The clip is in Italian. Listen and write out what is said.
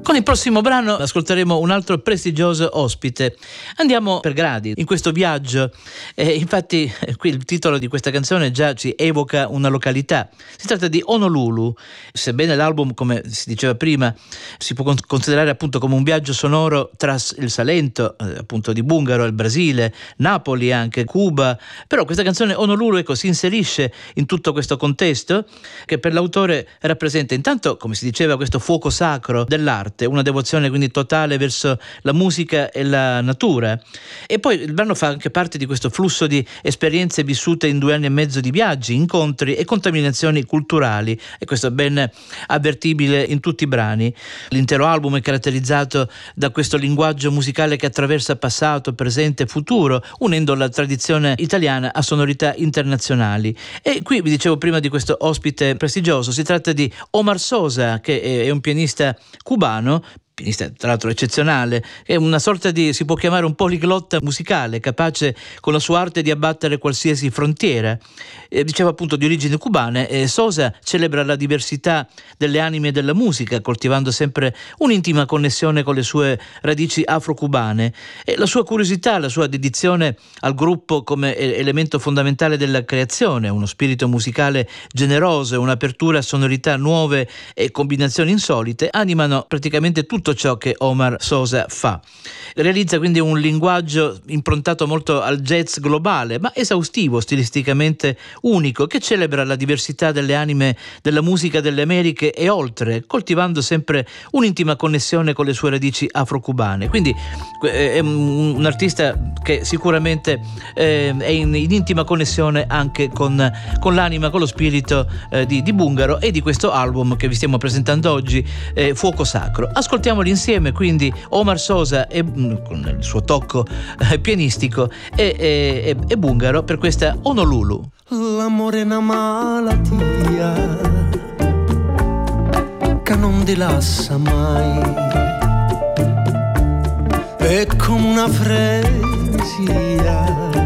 Con il prossimo brano ascolteremo un altro prestigioso ospite. Andiamo per gradi in questo viaggio. Infatti qui il titolo di questa canzone già ci evoca una località. Si tratta di Honolulu. Sebbene l'album, come si diceva prima, si può considerare appunto come un viaggio sonoro tra il Salento, appunto di Bungaro, il Brasile, Napoli anche, Cuba, però questa canzone Honolulu si inserisce in tutto questo contesto che per l'autore rappresenta intanto, come si diceva, questo fuoco sacro dell'arte, una devozione quindi totale verso la musica e la natura. E poi il brano fa anche parte di questo flusso di esperienze vissute in 2 anni e mezzo di viaggi, incontri e contaminazioni culturali, e questo è ben avvertibile in tutti i brani. L'intero album è caratterizzato da questo linguaggio musicale che attraversa passato, presente e futuro, unendo la tradizione italiana a sonorità internazionali. E qui vi dicevo prima di questo ospite prestigioso, si tratta di Omar Sosa, che è un pianista cubano, pianista tra l'altro eccezionale, è una sorta di, si può chiamare un poliglotta musicale, capace con la sua arte di abbattere qualsiasi frontiera. Dicevo appunto di origini cubane, Sosa celebra la diversità delle anime della musica, coltivando sempre un'intima connessione con le sue radici afro-cubane, e la sua curiosità, la sua dedizione al gruppo come elemento fondamentale della creazione, uno spirito musicale generoso e un'apertura a sonorità nuove e combinazioni insolite animano praticamente tutto ciò che Omar Sosa fa. Realizza quindi un linguaggio improntato molto al jazz globale, ma esaustivo, stilisticamente unico, che celebra la diversità delle anime della musica delle Americhe e oltre, coltivando sempre un'intima connessione con le sue radici afro-cubane. Quindi è un artista che sicuramente è in intima connessione anche con l'anima, con lo spirito di Bungaro e di questo album che vi stiamo presentando oggi, Fuoco Sacro. Ascoltiamoli insieme, quindi Omar Sosa con il suo tocco pianistico e Bungaro per questa Honolulu. L'amore è una malattia che non dilassa mai, è come una fresia